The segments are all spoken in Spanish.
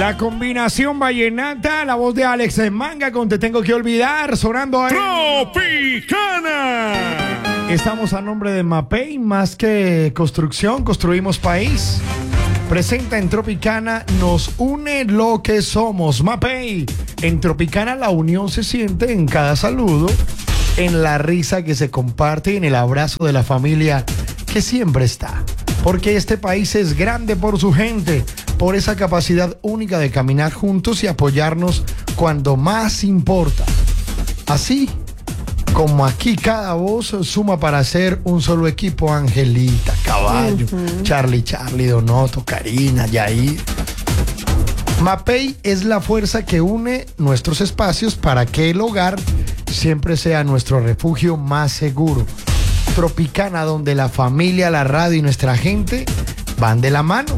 La combinación vallenata, la voz de Alex en Manga con Te Tengo Que Olvidar, sonando en Tropicana. Estamos a nombre de Mapei, más que construcción, construimos país. Presenta en Tropicana, nos une lo que somos. Mapei, en Tropicana la unión se siente en cada saludo, en la risa que se comparte y en el abrazo de la familia que siempre está. Porque este país es grande por su gente, por esa capacidad única de caminar juntos y apoyarnos cuando más importa. Así como aquí cada voz suma para hacer un solo equipo. Angelita, Caballo, Charlie, Donoto, Karina, Yair. Mapei es la fuerza que une nuestros espacios para que el hogar siempre sea nuestro refugio más seguro. Tropicana, donde la familia, la radio y nuestra gente van de la mano.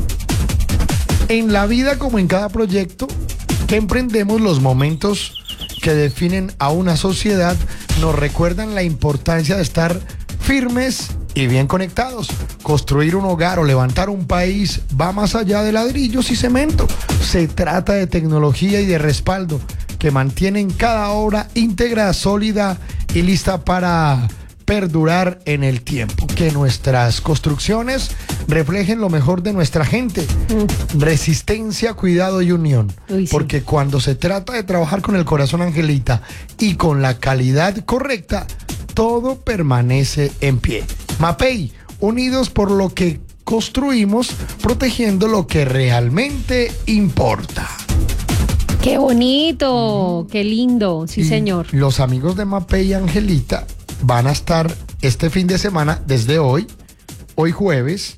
En la vida, como en cada proyecto que emprendemos, los momentos que definen a una sociedad nos recuerdan la importancia de estar firmes y bien conectados. Construir un hogar o levantar un país va más allá de ladrillos y cemento. Se trata de tecnología y de respaldo que mantienen cada obra íntegra, sólida y lista para perdurar en el tiempo. Que nuestras construcciones reflejen lo mejor de nuestra gente. Resistencia, cuidado y unión. Uy, sí. Porque cuando se trata de trabajar con el corazón, Angelita, y con la calidad correcta, todo permanece en pie. Mapei, unidos por lo que construimos, protegiendo lo que realmente importa. ¡Qué bonito! ¡Qué lindo! Sí, Y señor. los amigos de Mapei y Angelita van a estar este fin de semana, desde hoy jueves,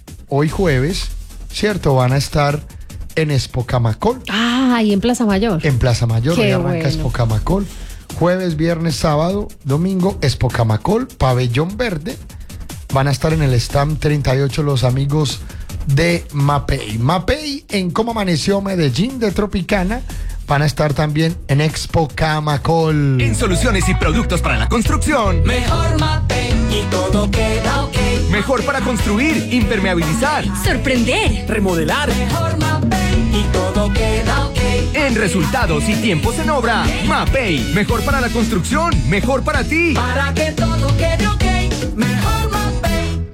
¿cierto? Van a estar en Espocamacol. Ah, y en Plaza Mayor. En Plaza Mayor, Qué hoy arranca bueno. Espocamacol. Jueves, viernes, sábado, domingo, Espocamacol, Pabellón Verde. Van a estar en el stand 38 los amigos de Mapei. Mapei en Cómo Amaneció Medellín de Tropicana. Van a estar también en Expocamacol. En soluciones y productos para la construcción. Mejor Mapei y todo queda ok. Mejor para construir, impermeabilizar, Sorprender. remodelar. Mejor Mapei y todo queda ok. En resultados y tiempos en obra. Mapei. Mejor para la construcción. Mejor para ti. Para que todo quede ok. Mejor Mapei.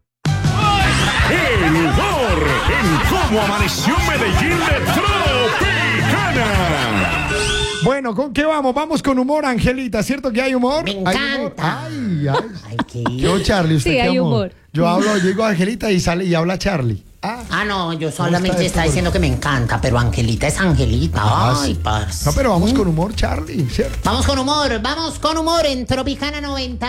El humor en Cómo Amaneció Medellín de Tropicana. Bueno, ¿con qué vamos? Vamos con humor, Angelita. ¿Cierto que hay humor? Me ¿Hay humor? encanta. Ay. Ay, qué... Yo, Charlie, ¿usted Sí, qué hay amor? humor. Yo digo Angelita y sale y habla Charlie. Ah, no, yo está solamente esto? está diciendo que me encanta, pero Angelita es Angelita. Ay, sí. parce. No, pero vamos con humor, Charlie, ¿cierto? Vamos con humor en Tropicana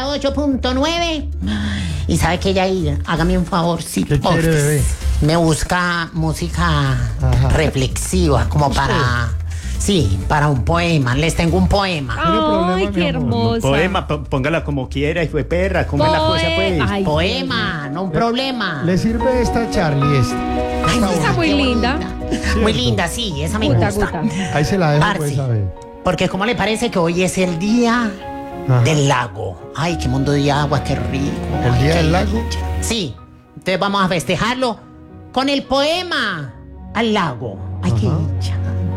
98.9. Y sabe que Yair, hágame un favorcito. ¿Qué quiere, bebé? Me busca música Ajá. reflexiva, como para... Sí, para un poema. Les tengo un poema. problema, ¡Ay, mi qué amor. hermosa! Poema, póngala como quiera, hijo de perra, ¿cómo es la cosa, pues? Ay, Poema, no un problema. ¿Le sirve esta, Charlie, esta? Ay, Está muy qué linda. bonita. Muy linda, sí, esa me Guta, gusta. guta. Ahí se la dejo, Parce. pues, a ver. Porque ¿cómo le parece que hoy es el día Ajá. del lago? Ay, qué mundo de agua, qué rico. ¿El Ay, día qué del lago? dicha. Sí, entonces vamos a festejarlo con el poema al lago. Ay, qué Ajá. dicha.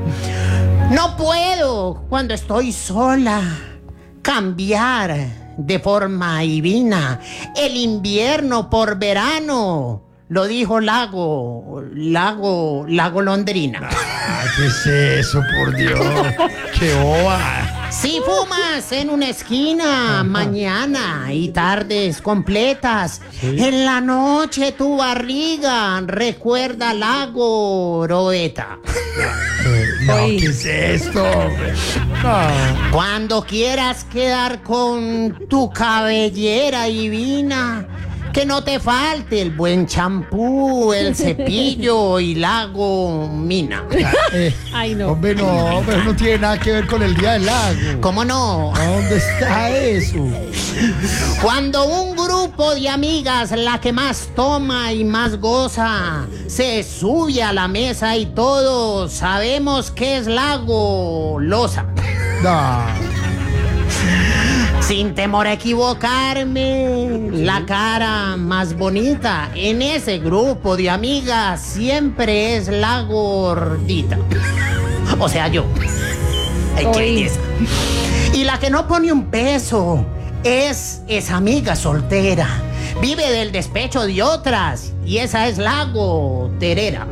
No puedo, cuando estoy sola, cambiar de forma divina el invierno por verano. Lo dijo Lago Londrina. Ay, ¿qué es eso, por Dios? ¡Qué boba! Si fumas en una esquina mañana y tardes completas, en la noche tu barriga recuerda Lago Roeta. No, Oy. ¿qué es esto, hombre? No. Cuando quieras quedar con tu cabellera divina, que no te falte el buen champú, el cepillo y Lago Mina. Ay, no. Hombre, no, pero no tiene nada que ver con el día del lago. ¿Cómo no? ¿A dónde está eso? Cuando un grupo de amigas, la que más toma y más goza, se sube a la mesa y todos sabemos que es Lago Loza. No. Sin temor a equivocarme, la cara más bonita en ese grupo de amigas siempre es la gordita. O sea, yo. Ay, qué belleza. Y la que no pone un peso es esa amiga soltera. Vive del despecho de otras y esa es la goterera.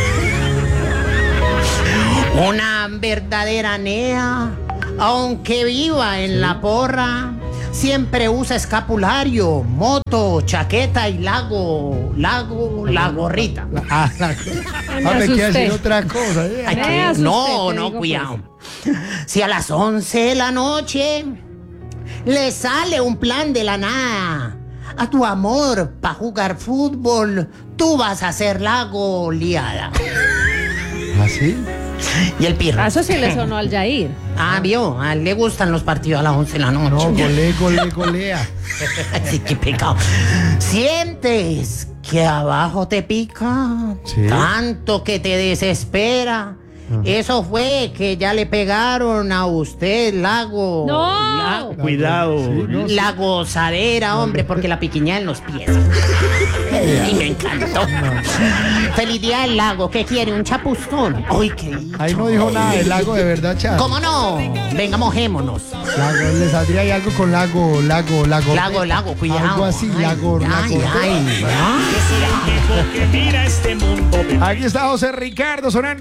Una verdadera nea, aunque viva en la porra, siempre usa escapulario, moto, chaqueta y la gorrita. Me quiere decir otra cosa. Ay, no, cuidado. Si a las 11 de la noche le sale un plan de la nada a tu amor para jugar fútbol, tú vas a ser la goleada. ¿Así? Y el pirro. Eso sí le sonó al Jair. Vio, a él le gustan los partidos a las 11 de la noche. No, golea. Sí, qué pecado. ¿Sientes que abajo te pica? Sí. Tanto que te desespera. Eso fue que ya le pegaron a usted ¡No! Cuidado. la gozadera, hombre, porque la piquiña en los pies. Y me encantó. Feliz día del lago. ¿Qué quiere? ¿Un chapuzón? ¡Ay, qué rico! Ahí no dijo nada del lago de verdad, Chad. ¿Cómo no? Venga, mojémonos. Le saldría ahí algo con lago, Cuidado. Algo así, lago. Ay. Porque mira este mundo. Aquí está José Ricardo sonando.